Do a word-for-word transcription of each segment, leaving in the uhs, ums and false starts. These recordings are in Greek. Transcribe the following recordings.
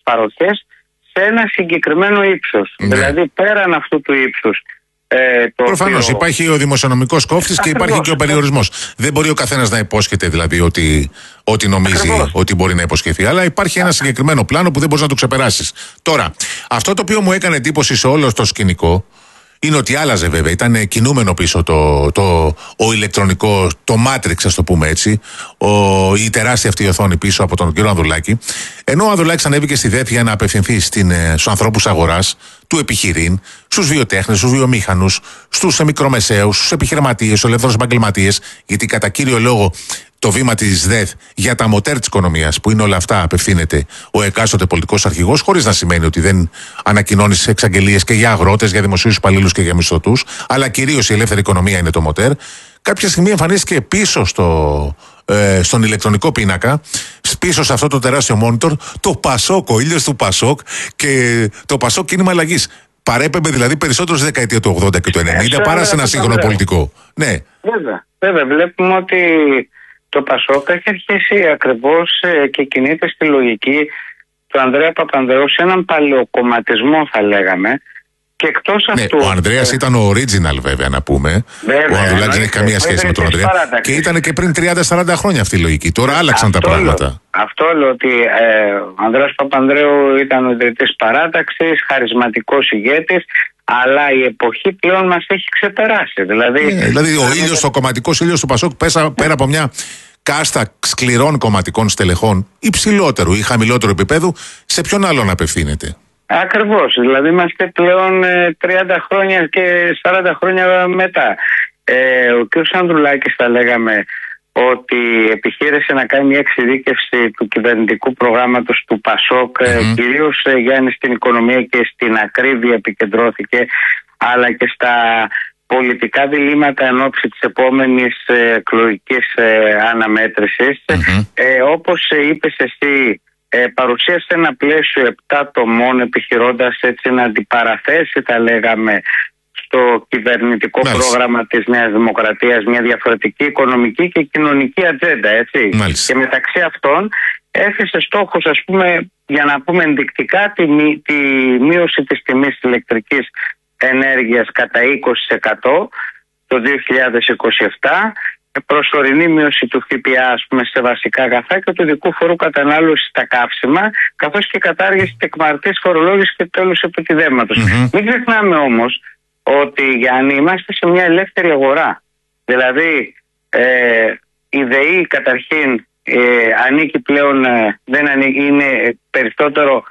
παροχές σε ένα συγκεκριμένο ύψος. Ναι. Δηλαδή πέραν αυτού του ύψους. Ε, Προφανώς οποίο... υπάρχει ο δημοσιονομικός κόφτης και υπάρχει και ο περιορισμός. Δεν μπορεί ο καθένας να υπόσχεται δηλαδή ότι, ότι νομίζει Ακριβώς. ότι μπορεί να υποσχεθεί. Αλλά υπάρχει ένα συγκεκριμένο πλάνο που δεν μπορείς να το ξεπεράσεις. Τώρα, αυτό το οποίο μου έκανε εντύπωση σε όλο το σκηνικό είναι ότι άλλαζε βέβαια. Ήταν κινούμενο πίσω το, το, ο ηλεκτρονικό, το Matrix, ας το πούμε έτσι, ο, η τεράστια αυτή οθόνη πίσω από τον κύριο Ανδρουλάκη. Ενώ ο Ανδρουλάκης ανέβηκε στη ΔΕΘ για να απευθυνθεί στους ανθρώπους αγοράς, του επιχειρήν, στους βιοτέχνες, στους βιομήχανους, στους μικρομεσαίους, στους επιχειρηματίες, στους ελεύθερους επαγγελματίες, γιατί κατά κύριο λόγο το βήμα της ΔΕΘ για τα μοτέρ της οικονομίας, που είναι όλα αυτά, απευθύνεται ο εκάστοτε πολιτικός αρχηγός, χωρίς να σημαίνει ότι δεν ανακοινώνει εξαγγελίες και για αγρότες, για δημοσίους υπαλλήλους και για μισθωτούς, αλλά κυρίως η ελεύθερη οικονομία είναι το μοτέρ. Κάποια στιγμή εμφανίστηκε πίσω στο, ε, στον ηλεκτρονικό πίνακα, πίσω σε αυτό το τεράστιο μόνιτορ, το Πασόκ, ο ήλιος του Πασόκ και το Πασόκ κίνημα αλλαγής. Παρέπεμπε δηλαδή περισσότερο στη δεκαετία του ογδόντα και του ενενήντα παρά σε ένα σύγχρονο πολιτικό. Ναι. Βέβαια, βέβαια, βλέπουμε ότι το Πασόκ έχει αρχίσει ακριβώς ε, και κινείται στη λογική του Ανδρέα Παπανδρέου σε έναν παλαιοκομματισμό, θα λέγαμε. Και εκτός ναι, αυτού. Ο Ανδρέας ε... ήταν ο original, βέβαια, να πούμε. Βέβαια, ο Ανδρουλάκης δεν έχει καμία σχέση με τον Ανδρέα. Και ήταν και πριν τριάντα σαράντα χρόνια αυτή η λογική. Τώρα άλλαξαν αυτό τα πράγματα. Λέω, αυτό λέω ότι ε, ο Ανδρέας Παπανδρέου ήταν ο ιδρυτής παράταξης, χαρισματικός ηγέτης. Αλλά η εποχή πλέον μας έχει ξεπεράσει. Δηλαδή, yeah, δηλαδή ο ήλιος, ο κομματικός ήλιος του Πασόκ, πέσα, πέρα από μια κάστα σκληρών κομματικών στελεχών υψηλότερου ή χαμηλότερου επίπεδου, σε ποιον άλλον απευθύνεται? Ακριβώς. Δηλαδή είμαστε πλέον ε, τριάντα χρόνια και σαράντα χρόνια μετά. Ε, ο κ. Ανδρουλάκης, θα λέγαμε, ότι επιχείρησε να κάνει μια εξειδίκευση του κυβερνητικού προγράμματος του Πασόκ, mm-hmm. κυρίως ε, Γιάννη στην οικονομία και στην ακρίβεια επικεντρώθηκε, αλλά και στα πολιτικά διλήμματα εν ώψη της επόμενης ε, εκλογικής ε, αναμέτρησης. Mm-hmm. Ε, όπως ε, είπες εσύ, ε, παρουσίασε ένα πλαίσιο επτά τομών, επιχειρώντας έτσι να αντιπαραθέσει, θα λέγαμε, στο κυβερνητικό Μάλιστα. πρόγραμμα της Νέας Δημοκρατίας μια διαφορετική οικονομική και κοινωνική ατζέντα, έτσι. Μάλιστα. Και μεταξύ αυτών έθεσε στόχους, ας πούμε, για να πούμε ενδεικτικά, τη, τη μείωση της τιμής ηλεκτρικής ενέργειας κατά είκοσι τοις εκατό το δύο χιλιάδες είκοσι επτά, προσωρινή μείωση του ΦΠΑ, ας πούμε, σε βασικά αγαθά και του ειδικού φόρου κατανάλωσης στα καύσιμα, καθώς και κατάργηση τεκμαρτής φορολόγησης και τέλους επικυδεύματος. Mm-hmm. Μην ξεχνάμε όμως ότι, Γιάννη, είμαστε σε μια ελεύθερη αγορά. Δηλαδή ε, η ΔΕΗ καταρχήν ε, ανήκει πλέον, ε, δεν ανήκει, είναι περισσότερο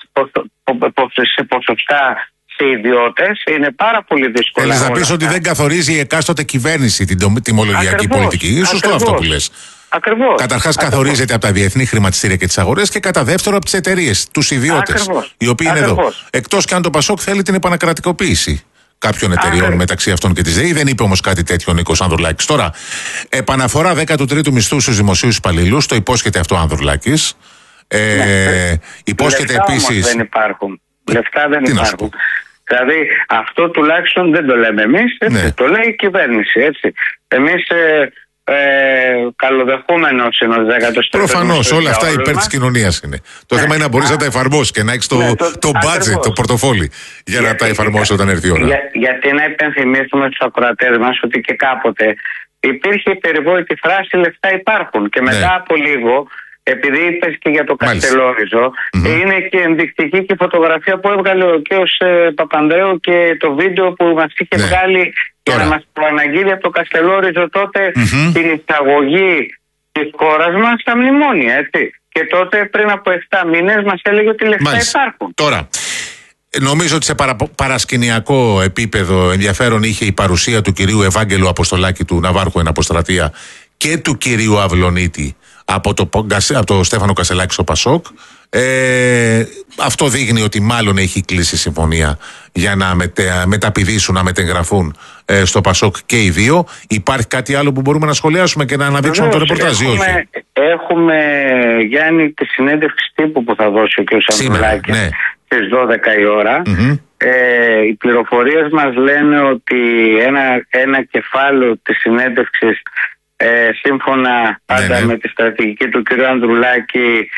σε ποσοστά σε ιδιώτες. Είναι πάρα πολύ δύσκολο. Θέλεις να πεις ότι δεν καθορίζει η εκάστοτε κυβέρνηση την τιμολογιακή Ακριβώς. πολιτική? Είναι σωστό αυτό που λες. Ακριβώς. Καταρχάς καθορίζεται από τα διεθνή χρηματιστήρια και τις αγορές και κατά δεύτερο από τις εταιρείες, τους ιδιώτες. Ακριβώς. Οι οποίοι Ακριβώς. είναι εδώ. Εκτός και αν το Πασόκ θέλει την επανακρατικοποίηση κάποιων εταιριών Άχι. μεταξύ αυτών και της ΔΕΗ. Δεν είπε όμως κάτι τέτοιο ο Νίκος Ανδρουλάκης. Τώρα, επαναφορά δέκατου τρίτου μισθού στους δημοσίους υπαλλήλους, το υπόσχεται αυτό ο Ανδρουλάκης. Ε, ναι. Υπόσχεται Λεφτά επίσης. Όμως δεν υπάρχουν. Λεφτά δεν Τι υπάρχουν. Δηλαδή αυτό τουλάχιστον δεν το λέμε εμείς, ναι. το λέει η κυβέρνηση, έτσι. Εμείς ε, ε, καλοδεχούμενος είναι ο δέκατος τρίτος. Προφανώς όλα αυτά υπέρ της κοινωνίας είναι. Το ναι. θέμα είναι να μπορείς Α, να τα εφαρμόσεις και να έχεις το, ναι, το, το budget, το πορτοφόλι για, για να τα εφαρμόσεις όταν έρθει η ώρα. Για, γιατί να υπενθυμίσουμε στους ακροατές μας ότι και κάποτε υπήρχε η περιβόητη φράση «λεφτά υπάρχουν» και μετά ναι. από λίγο, επειδή είπες και για το Καστελόριζο, mm-hmm. είναι και ενδεικτική και η φωτογραφία που έβγαλε ο κ. Παπανδρέου και το βίντεο που μας είχε ναι. βγάλει για να μας προαναγγείλει από το Καστελόριζο τότε mm-hmm. την εισαγωγή της χώρας μας στα μνημόνια, έτσι. Και τότε πριν από επτά μήνες μας έλεγε ότι λεφτά Μάλιστα. υπάρχουν. Τώρα, νομίζω ότι σε παρα, παρασκηνιακό επίπεδο ενδιαφέρον είχε η παρουσία του κυρίου Ευάγγελου Αποστολάκη του Ναβάρχου εν Αποστρατεία και του κυρίου Αυλονίτη από το, από το Στέφανο Κασελάκη στο Πασόκ. Ε, αυτό δείχνει ότι μάλλον έχει κλείσει συμφωνία για να μετε, μεταπηδήσουν, να μετεγγραφούν ε, στο Πασόκ και οι δύο. Υπάρχει κάτι άλλο που μπορούμε να σχολιάσουμε και να αναδείξουμε Βεβαίως, το ρεπορτάζ? Έχουμε, έχουμε, Γιάννη, τη συνέντευξη τύπου που θα δώσει ο κ. Σαμουλάκης ναι. στις δώδεκα η ώρα. Mm-hmm. Ε, οι πληροφορίες μας λένε ότι ένα, ένα κεφάλαιο της συνέντευξης Ε, σύμφωνα πάντα ναι, ναι. με τη στρατηγική του κ. Ανδρουλάκη,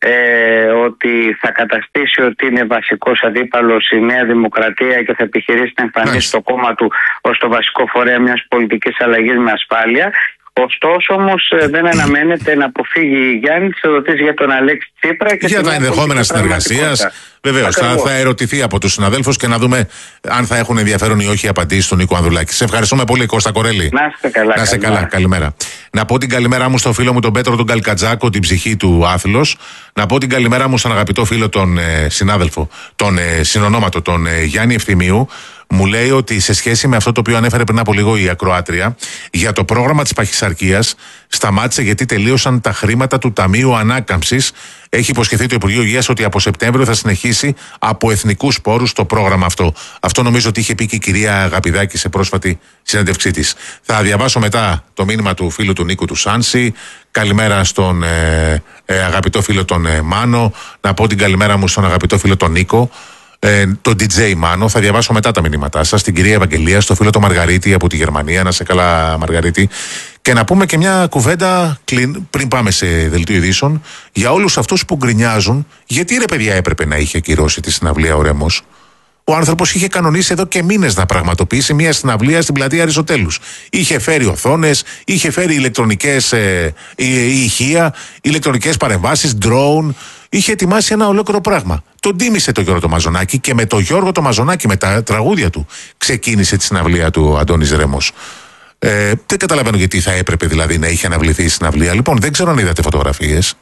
ε, ότι θα καταστήσει ότι είναι βασικός αντίπαλος η Νέα Δημοκρατία και θα επιχειρήσει να εμφανίσει το κόμμα του ως το βασικό φορέα μιας πολιτικής αλλαγής με ασφάλεια. Ωστόσο, όμως, δεν αναμένεται να αποφύγει η Γιάννη τις ερωτήσεις για τον Αλέξη Τσίπρα και για τα ενδεχόμενα συνεργασίας. Βεβαίως, θα, θα ερωτηθεί από τους συναδέλφους και να δούμε αν θα έχουν ενδιαφέρον ή όχι οι απαντήσεις στον Νίκο Ανδρουλάκη. Σε ευχαριστούμε πολύ, Κώστα Κορέλη. Να είστε καλά. Να είστε καλά. Καλημέρα. Να πω την καλημέρα μου στο φίλο μου τον Πέτρο τον Καλκατζάκο, την ψυχή του άθλος. Να πω την καλημέρα μου στον αγαπητό φίλο, τον ε, συνάδελφο, τον ε, συνονόματο, τον ε, Γιάννη Ευθυμίου. Μου λέει ότι σε σχέση με αυτό το οποίο ανέφερε πριν από λίγο η ακροάτρια για το πρόγραμμα της παχυσαρκίας, σταμάτησε γιατί τελείωσαν τα χρήματα του Ταμείου Ανάκαμψης. Έχει υποσχεθεί το Υπουργείο Υγείας ότι από Σεπτέμβριο θα συνεχίσει από εθνικούς πόρους το πρόγραμμα αυτό. Αυτό νομίζω ότι είχε πει και η κυρία Αγαπηδάκη σε πρόσφατη συνέντευξή της. Θα διαβάσω μετά το μήνυμα του φίλου του Νίκου του Σάνση. Καλημέρα στον ε, ε, αγαπητό φίλο τον ε, Μάνο. Να πω την καλημέρα μου στον αγαπητό φίλο τον Νίκο. Ε, τον ντι τζέι Μάνο, θα διαβάσω μετά τα μηνύματά σας, την κυρία Ευαγγελία, στο φίλο το Μαργαρίτη από τη Γερμανία, να σε καλά Μαργαρίτη, και να πούμε και μια κουβέντα πριν πάμε σε δελτίο ειδήσεων για όλους αυτούς που γκρινιάζουν γιατί ρε παιδιά έπρεπε να είχε ακυρώσει τη συναυλία ο Ρέμος. Ο άνθρωπος είχε κανονίσει εδώ και μήνες να πραγματοποιήσει μια συναυλία στην πλατεία Αριστοτέλους. Είχε φέρει οθόνες, είχε φέρει ηλεκτρονικές ε, ηχεία, ηλεκτρονικές παρεμβάσεις, drone. Είχε ετοιμάσει ένα ολόκληρο πράγμα. Τον τίμησε το Γιώργο το Μαζονάκη και με το Γιώργο το Μαζονάκη, με τα τραγούδια του, ξεκίνησε τη συναυλία του ο Αντώνης Ρέμος. Ε, δεν καταλαβαίνω γιατί θα έπρεπε δηλαδή να είχε αναβληθεί η συναυλία. Λοιπόν, δεν ξέρω αν είδατε φωτογραφίες.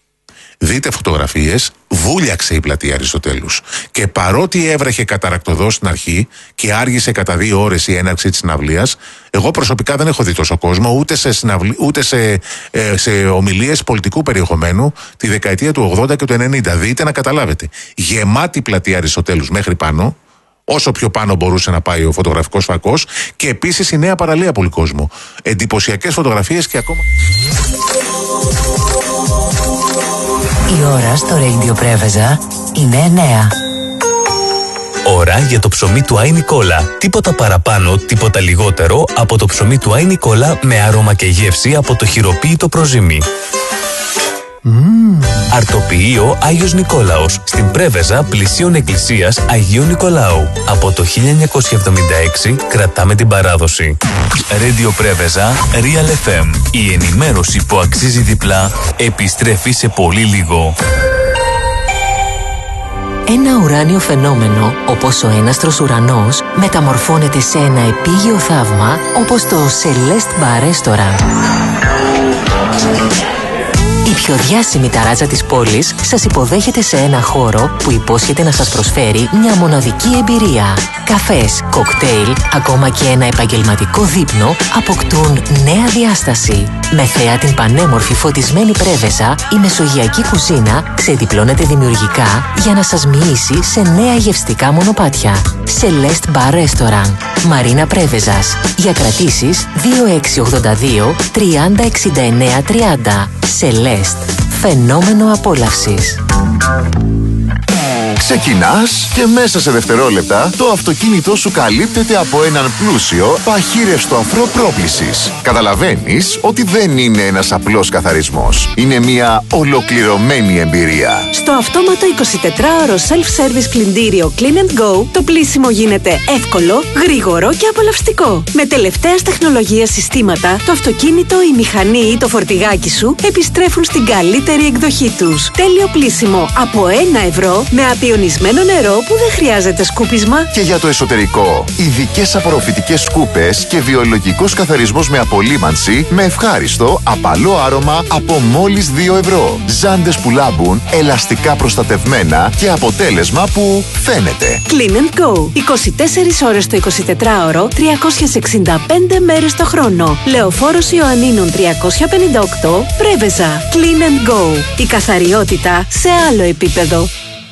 Δείτε φωτογραφίες, βούλιαξε η πλατεία Αριστοτέλους. Και παρότι έβρεχε καταρακτωδώς στην αρχή και άργησε κατά δύο ώρες η έναρξη της συναυλίας, εγώ προσωπικά δεν έχω δει τόσο κόσμο ούτε σε, συναυλί, ούτε σε, ε, σε ομιλίες πολιτικού περιεχομένου τη δεκαετία του ογδόντα και του ενενήντα. Δείτε να καταλάβετε. Γεμάτη πλατεία Αριστοτέλους μέχρι πάνω, όσο πιο πάνω μπορούσε να πάει ο φωτογραφικός φακός, και επίσης η νέα παραλία πολύ κόσμο. Εντυπωσιακές φωτογραφίες και ακόμα. Η ώρα στο Radio Πρέβεζα είναι εννέα. Ώρα για το ψωμί του Άι Νικόλα. Τίποτα παραπάνω, τίποτα λιγότερο από το ψωμί του Άι Νικόλα με άρωμα και γεύση από το χειροποίητο προζύμι. Mm. Αρτοποιείο Άγιος Νικόλαος, στην Πρέβεζα πλησίων εκκλησίας Αγίου Νικολάου. Από το χίλια εννιακόσια εβδομήντα έξι κρατάμε την παράδοση. Radio Πρέβεζα, Real εφ εμ. Η ενημέρωση που αξίζει διπλά επιστρέφει σε πολύ λίγο. Ένα ουράνιο φαινόμενο, όπως ο έναστρος ουρανός, μεταμορφώνεται σε ένα επίγειο θαύμα, όπως το Celeste Bar Restaurant. Η πιο διάσημη ταράτσα της πόλης σας υποδέχεται σε ένα χώρο που υπόσχεται να σας προσφέρει μια μοναδική εμπειρία. Καφές, κοκτέιλ, ακόμα και ένα επαγγελματικό δείπνο αποκτούν νέα διάσταση. Με θέα την πανέμορφη φωτισμένη Πρέβεζα, η μεσογειακή κουζίνα ξεδιπλώνεται δημιουργικά για να σας μοιήσει σε νέα γευστικά μονοπάτια. Celeste Bar Restaurant, Μαρίνα Πρέβεζας. Για κρατήσεις δύο έξι ογδόντα δύο τριάντα εξήντα εννέα τριάντα. Celeste. Φαινόμενο απόλαυσης. Ξεκινάς και μέσα σε δευτερόλεπτα το αυτοκίνητό σου καλύπτεται από έναν πλούσιο παχύρευστο αφρό πρόκλησης. Καταλαβαίνεις ότι δεν είναι ένας απλός καθαρισμός. Είναι μια ολοκληρωμένη εμπειρία. Στο αυτόματο εικοσιτετράωρο self-service πλυντήριο Clean and Go, το πλύσιμο γίνεται εύκολο, γρήγορο και απολαυστικό. Με τελευταίας τεχνολογίας συστήματα, το αυτοκίνητο, η μηχανή ή το φορτηγάκι σου επιστρέφουν στην καλύτερη εκδοχή τους. Τέλειο πλύσιμο από ένα ευρώ με απειονισμένο νερό που δεν χρειάζεται σκούπισμα. Και για το εσωτερικό, ειδικές απορροφητικές σκούπες και βιολογικός καθαρισμός με απολύμανση με ευχάριστο, απαλό άρωμα από μόλις δύο ευρώ. Ζάντες που λάμπουν, ελαστικά προστατευμένα και αποτέλεσμα που φαίνεται. Clean and Go. είκοσι τέσσερις ώρες το εικοσιτετράωρο, τριακόσιες εξήντα πέντε μέρες το χρόνο. Λεωφόρος Ιωαννίνων τριακόσια πενήντα οκτώ, Πρέβεζα. Clean and Go. Η καθαριότητα σε άλλο επίπεδο.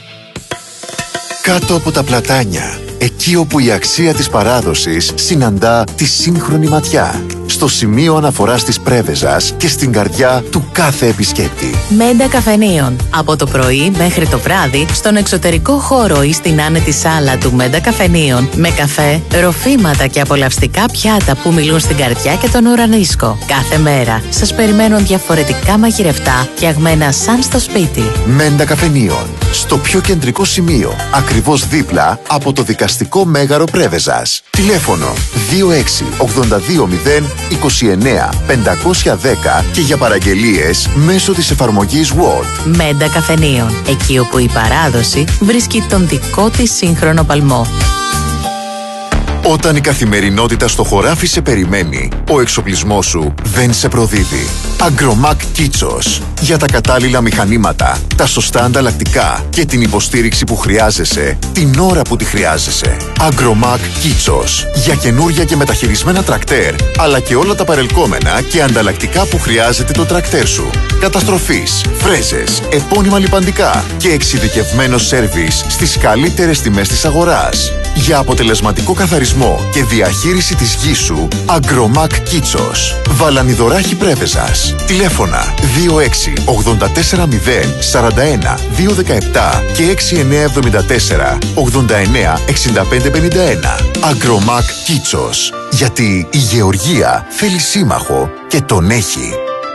Κάτω από τα πλατάνια, εκεί όπου η αξία της παράδοσης συναντά τη σύγχρονη ματιά. στο σημείο αναφοράς της Πρέβεζας και στην καρδιά του κάθε επισκέπτη. Μέντα Καφενείων. Από το πρωί μέχρι το βράδυ, στον εξωτερικό χώρο ή στην άνετη σάλα του Μέντα Καφενείων, με καφέ, ροφήματα και απολαυστικά πιάτα που μιλούν στην καρδιά και τον ουρανίσκο. Κάθε μέρα σας περιμένουν διαφορετικά μαγειρευτά, φτιαγμένα σαν στο σπίτι. Μέντα Καφενείων. Στο πιο κεντρικό σημείο, ακριβώς δίπλα από το δικαστικό μέγαρο Πρέβεζας. Τηλέφωνο δύο έξι ογδόντα δύο μηδέν είκοσι εννέα πεντακόσια δέκα και για παραγγελίες μέσω της εφαρμογής Word. Μέντα Καφενείων. Εκεί όπου η παράδοση βρίσκει τον δικό της σύγχρονο παλμό. Όταν η καθημερινότητα στο χωράφι σε περιμένει, ο εξοπλισμός σου δεν σε προδίδει. Agromac Kitsos. Για τα κατάλληλα μηχανήματα, τα σωστά ανταλλακτικά και την υποστήριξη που χρειάζεσαι, την ώρα που τη χρειάζεσαι. Agromac Kitsos. Για καινούρια και μεταχειρισμένα τρακτέρ, αλλά και όλα τα παρελκόμενα και ανταλλακτικά που χρειάζεται το τρακτέρ σου. Καταστροφής, φρέζες, επώνυμα λιπαντικά και εξειδικευμένο σέρβις στις καλύτερες τιμές της αγοράς. Για αποτελεσματικό καθαρισμό και διαχείριση της γης σου, Agromac Kitsos. Βαλανιδωράχη Πρέβεζας. Τηλέφωνα δύο έξι ογδόντα τέσσερα μηδέν σαράντα ένα δύο δεκαεπτά και έξι εννέα εβδομήντα τέσσερα ογδόντα εννέα εξήντα πέντε πενήντα ένα. Agromac Kitsos. Γιατί η γεωργία θέλει σύμμαχο και τον έχει.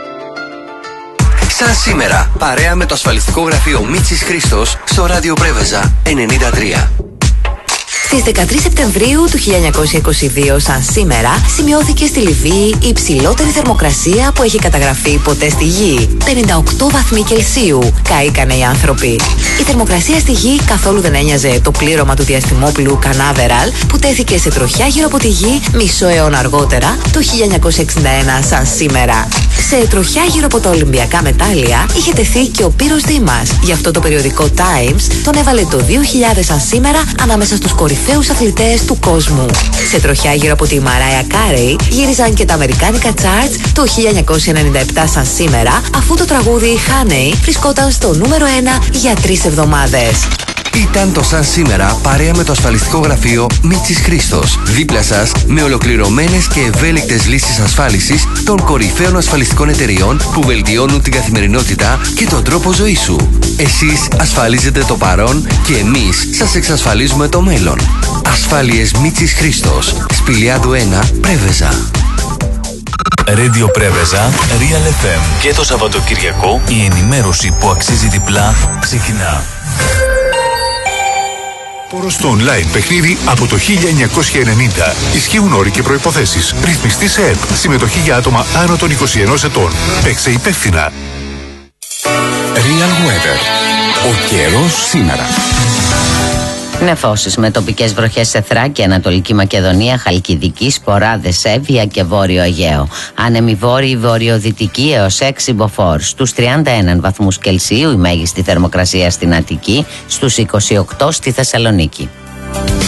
Σαν σήμερα, παρέα με το ασφαλιστικό γραφείο Μίτσης Χρήστος στο Ράδιο Πρέβεζα ενενήντα τρία. Στις δεκατρείς Σεπτεμβρίου του χίλια εννιακόσια είκοσι δύο, σαν σήμερα, σημειώθηκε στη Λιβύη η υψηλότερη θερμοκρασία που έχει καταγραφεί ποτέ στη Γη. πενήντα οκτώ βαθμοί Κελσίου. Καήκανε οι άνθρωποι. Η θερμοκρασία στη Γη καθόλου δεν ένοιαζε το πλήρωμα του διαστημόπλου Κανάβεραλ που τέθηκε σε τροχιά γύρω από τη Γη μισό αιώνα αργότερα, το χίλια εννιακόσια εξήντα ένα, σαν σήμερα. Σε τροχιά γύρω από τα Ολυμπιακά μετάλλια είχε τεθεί και ο Πύρος Δήμας. Γι' αυτό το περιοδικό Times τον έβαλε το δύο χιλιάδες σαν σήμερα ανάμεσα στους κορυφαίους αθλητές του κόσμου. Σε τροχιά γύρω από τη Μαράια Κάρεϊ γύριζαν και τα αμερικάνικα charts το χίλια εννιακόσια ενενήντα επτά σαν σήμερα, αφού το τραγούδι Honey βρισκόταν στο νούμερο ένα για τρεις εβδομάδες. Ήταν το σαν σήμερα παρέα με το ασφαλιστικό γραφείο Μίτσης Χρήστος. Δίπλα σας με ολοκληρωμένες και ευέλικτες λύσεις ασφάλισης των κορυφαίων ασφαλιστικών εταιριών που βελτιώνουν την καθημερινότητα και τον τρόπο ζωής σου. Εσείς ασφαλίζετε το παρόν και εμείς σας εξασφαλίζουμε το μέλλον. Ασφάλειες Μίτσης Χρήστος. Σπηλιάδου ένα, Πρέβεζα. Radio Πρέβεζα, Real εφ εμ. Και το Σαββατοκυριακό η ενημέρωση που αξίζει διπλά ξεκινά. Στο online παιχνίδι από το χίλια εννιακόσια ενενήντα. Ισχύουν όροι και προϋποθέσεις. Ρυθμιστή σε ΕΠ. Συμμετοχή για άτομα άνω των είκοσι ενός ετών. Παίξε υπεύθυνα. Real Weather. Ο καιρός σήμερα. Νεφώσεις με τοπικές βροχές σε Θράκη, Ανατολική Μακεδονία, Χαλκιδική, Σποράδες, Εύβοια και Βόρειο Αιγαίο. Άνεμη βόρειη βορειοδυτική έως έξι μποφόρ. Στους τριάντα ένα βαθμούς Κελσίου η μέγιστη θερμοκρασία στην Αττική, στους είκοσι οκτώ στη Θεσσαλονίκη.